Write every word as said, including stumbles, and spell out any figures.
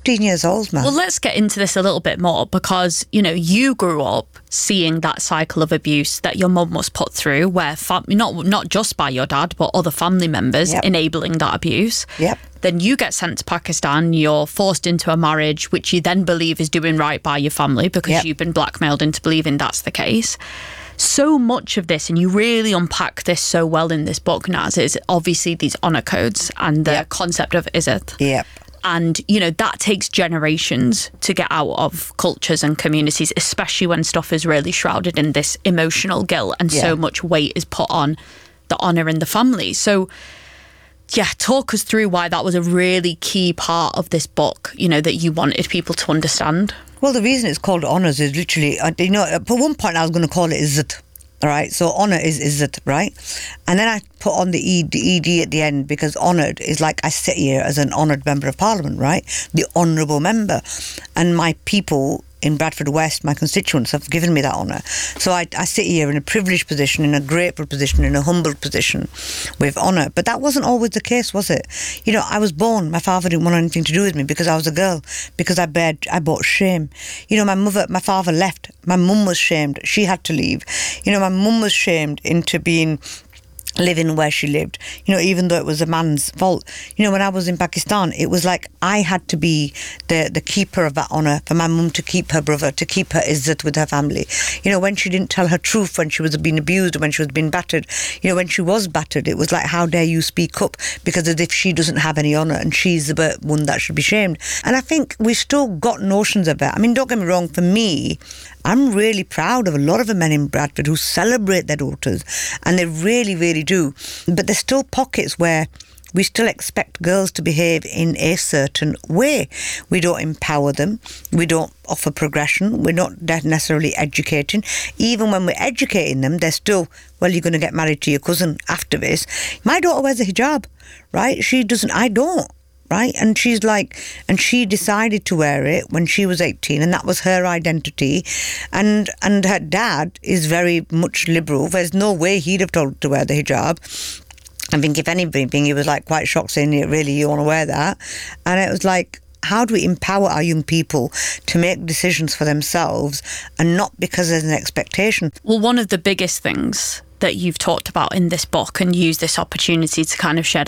fifteen years old, man. Well, let's get into this a little bit more because, you know, you grew up seeing that cycle of abuse that your mum was put through where, fam- not not just by your dad, but other family members Yep. enabling that abuse. Yep. Then you get sent to Pakistan, you're forced into a marriage which you then believe is doing right by your family because Yep. you've been blackmailed into believing that's the case. So much of this, and you really unpack this so well in this book, Naz, is obviously these honour codes and the Yep. concept of izzat. Yep. And, you know, that takes generations to get out of cultures and communities, especially when stuff is really shrouded in this emotional guilt and Yeah. so much weight is put on the honour in the family. So, yeah, talk us through why that was a really key part of this book, you know, that you wanted people to understand. Well, the reason it's called honours is literally, uh, you know, at one point I was going to call it izzat, all right? So honour is izzat, right? And then I put on the E D, E D at the end because honoured is like I sit here as an honoured member of Parliament, right? The honourable member. And my people in Bradford West, my constituents, have given me that honour. So I, I sit here in a privileged position, in a grateful position, in a humble position with honour. But that wasn't always the case, was it? You know, I was born, my father didn't want anything to do with me because I was a girl, because I bared, I brought shame. You know, my mother, my father left. My mum was shamed. She had to leave. You know, my mum was shamed into being living where she lived, you know, even though it was a man's fault. You know, when I was in Pakistan, it was like I had to be the the keeper of that honour for my mum to keep her brother, to keep her izzat with her family. You know, when she didn't tell her truth, when she was being abused, when she was being battered, you know, when she was battered, it was like, how dare you speak up? Because as if she doesn't have any honour and she's the one that should be shamed. And I think we've still got notions of that. I mean, don't get me wrong, for me, I'm really proud of a lot of the men in Bradford who celebrate their daughters, and they really, really do. But there's still pockets where we still expect girls to behave in a certain way. We don't empower them. We don't offer progression. We're not necessarily educating. Even when we're educating them, they're still, well, you're going to get married to your cousin after this. My daughter wears a hijab, right? She doesn't, I don't. Right? And she's like, and she decided to wear it when she was eighteen, and that was her identity. And and her dad is very much liberal. There's no way he'd have told her to wear the hijab. I think if anything, he was like quite shocked, saying, really, you want to wear that? And it was like, how do we empower our young people to make decisions for themselves and not because there's an expectation? Well, one of the biggest things that you've talked about in this book and use this opportunity to kind of shed